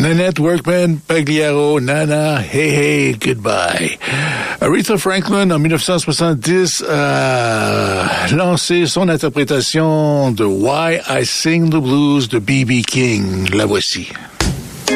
Nanette Workman, Pagliaro, Nana, Hey Hey, Goodbye. Aretha Franklin, en 1970, a lancé son interprétation de Why I Sing the Blues de B.B. King. La voici.